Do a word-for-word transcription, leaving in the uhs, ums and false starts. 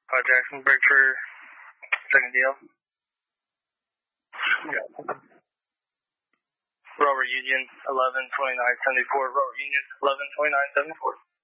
Uh, Jackson, break for second D L. Robert Union, eleven twenty-nine seventy-four. Robert Union, eleven twenty-nine seventy-four.